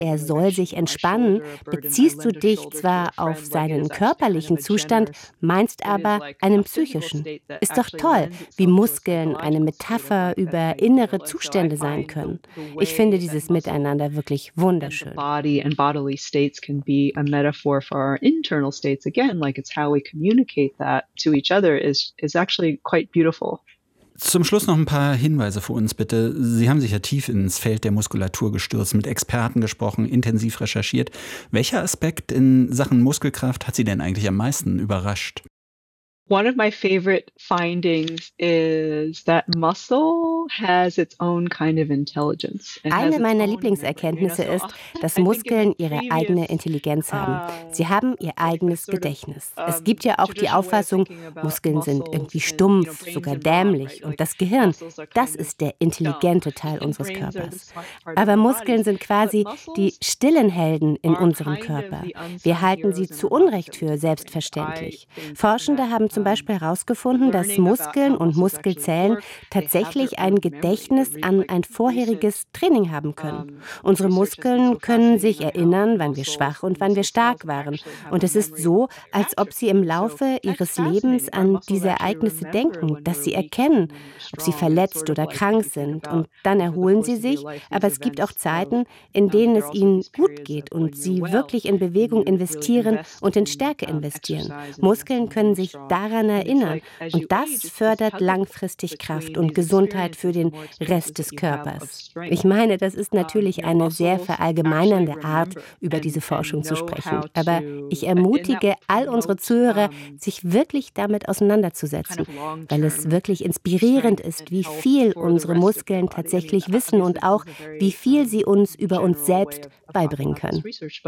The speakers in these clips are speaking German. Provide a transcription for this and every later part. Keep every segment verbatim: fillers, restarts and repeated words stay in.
er soll sich entspannen, beziehst du dich zwar auf seinen körperlichen Zustand, meinst aber einen psychischen. Ist doch toll, wie Muskeln eine Metapher über innere Zustände sein können. Ich finde dieses Miteinander wirklich wunderschön. Body and bodily states can be a metaphor for our internal states again, like it's how we communicate that to each other is is actually quite beautiful. Zum Schluss noch ein paar Hinweise für uns, bitte. Sie haben sich ja tief ins Feld der Muskulatur gestürzt, mit Experten gesprochen, intensiv recherchiert. Welcher Aspekt in Sachen Muskelkraft hat Sie denn eigentlich am meisten überrascht? One of my favorite findings is that muscle has its own kind of intelligence. Eine meiner Lieblingserkenntnisse ist, dass Muskeln ihre eigene Intelligenz haben. Sie haben ihr eigenes Gedächtnis. Es gibt ja auch die Auffassung, Muskeln sind irgendwie stumpf, sogar dämlich. Und das Gehirn, das ist der intelligente Teil unseres Körpers. Aber Muskeln sind quasi die stillen Helden in unserem Körper. Wir halten sie zu Unrecht für selbstverständlich. Forschende haben zum Beispiel herausgefunden, dass Muskeln und Muskelzellen tatsächlich ein Gedächtnis an ein vorheriges Training haben können. Unsere Muskeln können sich erinnern, wann wir schwach und wann wir stark waren. Und es ist so, als ob sie im Laufe ihres Lebens an diese Ereignisse denken, dass sie erkennen, ob sie verletzt oder krank sind. Und dann erholen sie sich, aber es gibt auch Zeiten, in denen es ihnen gut geht und sie wirklich in Bewegung investieren und in Stärke investieren. Muskeln können sich daran erinnern und das fördert langfristig Kraft und Gesundheit für den Rest des Körpers. Ich meine, das ist natürlich eine sehr verallgemeinernde Art, über diese Forschung zu sprechen. Aber ich ermutige all unsere Zuhörer, sich wirklich damit auseinanderzusetzen, weil es wirklich inspirierend ist, wie viel unsere Muskeln tatsächlich wissen und auch, wie viel sie uns über uns selbst beibringen können.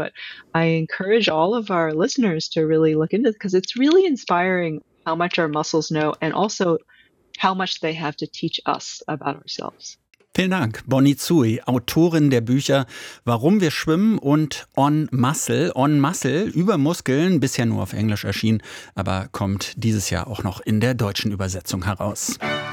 I encourage all of our listeners to really look into it because it's really inspiring how much our muscles know and also how much they have to teach us about ourselves. Vielen Dank, Bonnie Tsui, Autorin der Bücher Warum wir schwimmen und On Muscle. On Muscle über Muskeln, bisher nur auf Englisch erschienen, aber kommt dieses Jahr auch noch in der deutschen Übersetzung heraus.